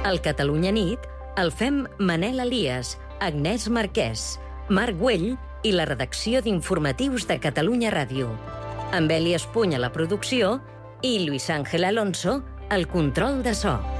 Al Catalunya Nit el fem Manel Elias, Agnès Marquès, Marc Güell i la redacció d'informatius de Catalunya Ràdio. Amb Eli Espuny a la producció i Luis Ángel Alonso al control de so.